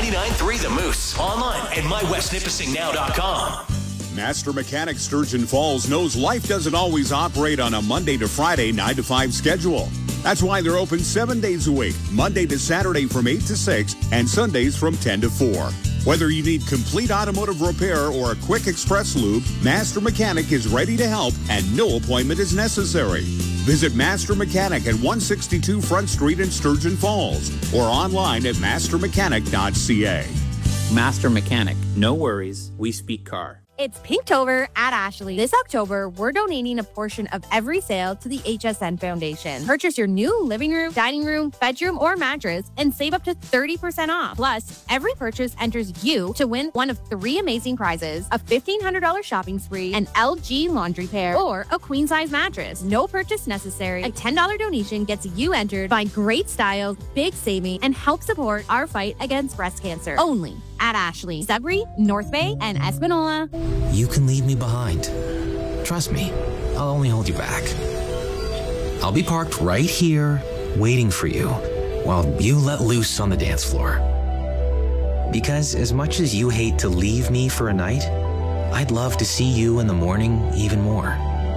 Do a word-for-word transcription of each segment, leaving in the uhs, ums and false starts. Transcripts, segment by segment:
ninety-nine point three The Moose. Online at my west nipissing now dot com. Master Mechanic Sturgeon Falls knows life doesn't always operate on a Monday to Friday nine to five schedule. That's why they're open seven days a week, Monday to Saturday from eight to six, and Sundays from ten to four. Whether you need complete automotive repair or a quick express lube, Master Mechanic is ready to help and no appointment is necessary. Visit Master Mechanic at one sixty-two Front Street in Sturgeon Falls or online at master mechanic dot c a. Master Mechanic. No worries. We speak car. It's Pinktober at Ashley. This October, we're donating a portion of every sale to the H S N Foundation. Purchase your new living room, dining room, bedroom, or mattress and save up to thirty percent off. Plus, every purchase enters you to win one of three amazing prizes: a fifteen hundred dollars shopping spree, an L G laundry pair, or a queen-size mattress. No purchase necessary. A ten dollars donation gets you entered. Find great styles, big saving, and help support our fight against breast cancer. Only at Ashley, Sudbury, North Bay, and Espanola. You can leave me behind. Trust me, I'll only hold you back. I'll be parked right here, waiting for you, while you let loose on the dance floor. Because as much as you hate to leave me for a night, I'd love to see you in the morning even more.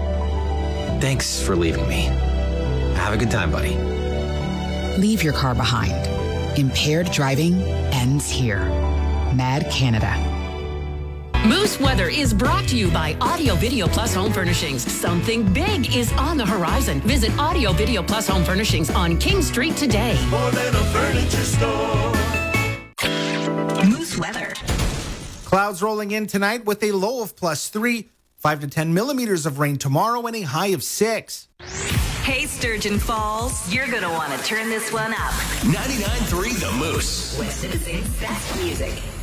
Thanks for leaving me. Have a good time, buddy. Leave your car behind. Impaired driving ends here. Mad Canada. Moose Weather is brought to you by Audio Video Plus Home Furnishings. Something big is on the horizon. Visit Audio Video Plus Home Furnishings on King Street today. More than a furniture store. Moose Weather. Clouds rolling in tonight with a low of plus three, five to ten millimeters of rain tomorrow and a high of six. Hey, Sturgeon Falls, you're going to want to turn this one up. ninety-nine point three The Moose. West Nipissing's best music.